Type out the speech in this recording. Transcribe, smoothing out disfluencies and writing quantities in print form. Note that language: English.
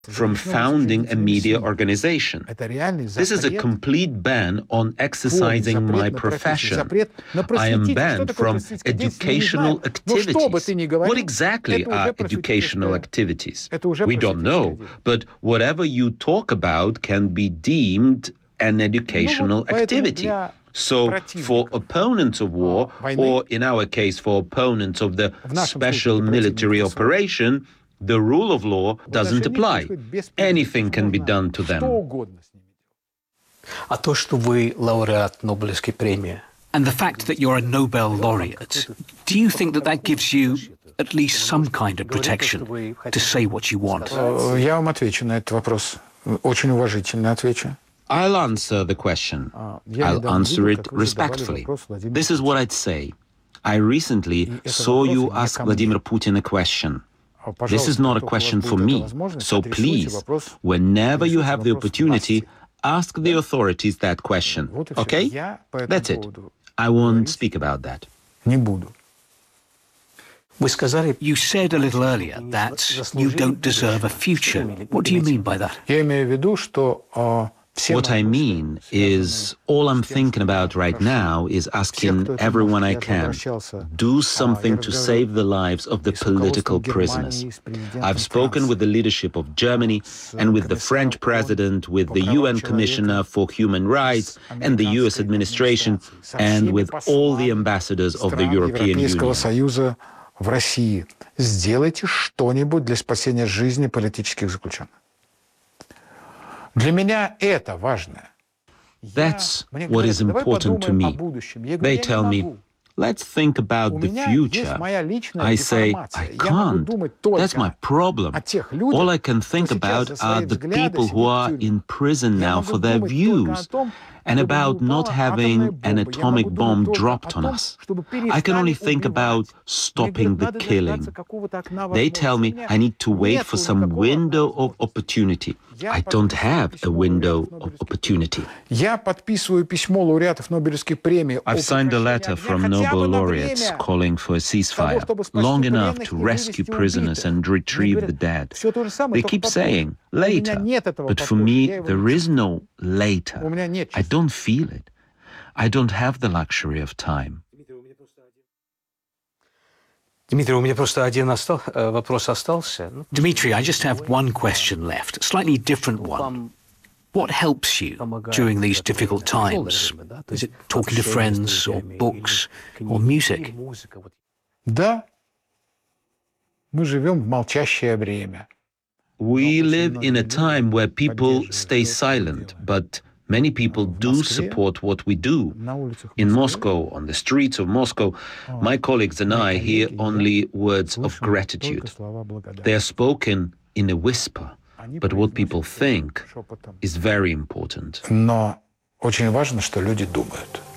from founding a media organization. This is a complete ban on exercising my profession. I am banned from educational activities. What exactly are educational activities? We don't know, but whatever you talk about can be deemed an educational activity. So for opponents of war, or in our case for opponents of the special military operation, the rule of law doesn't apply. Anything can be done to them. А то, что вы лауреат Нобелевской премии. And the fact that you're a Nobel laureate, do you think that that gives you at least some kind of protection to say what you want? Я вам отвечу на этот вопрос. Очень уважительно отвечу. I'll answer the question. I'll answer it respectfully. This is what I'd say. I recently saw you ask Vladimir Putin a question. This is not a question for me, so please, whenever you have the opportunity, ask the authorities that question, okay? That's it. I won't speak about that. You said a little earlier that you don't deserve a future. What do you mean by that? What I mean is, all I'm thinking about right now is asking everyone I can, do something to save the lives of the political prisoners. I've spoken with the leadership of Germany and with the French president, with the UN Commissioner for Human Rights and the US administration, and with all the ambassadors of the European Union. В России. Сделайте что-нибудь для спасения жизни политических заключенных. Для меня это важно. That's what is important to me. They tell me, let's think about the future. I say, I can't. That's my problem. All I can think about are the people who are in prison now for their views, and about not having an atomic bomb dropped on us. I can only think about stopping the killing. They tell me I need to wait for some window of opportunity. I don't have a window of opportunity. I've signed a letter from Nobel laureates calling for a ceasefire, long enough to rescue prisoners and retrieve the dead. They keep saying, later, but for me, there is no later. I don't feel it. I don't have the luxury of time. Дмитрий, у меня просто один вопрос остался. Dmitry, I just have one question left, a slightly different one. What helps you during these difficult times? Is it talking to friends, or books, or music? Да, мы живем в молчащее время. We live in a time where people stay silent, but many people do support what we do. In Moscow, on the streets of Moscow, my colleagues and I hear only words of gratitude. They are spoken in a whisper, but what people think is very important. Но очень важно, что люди думают.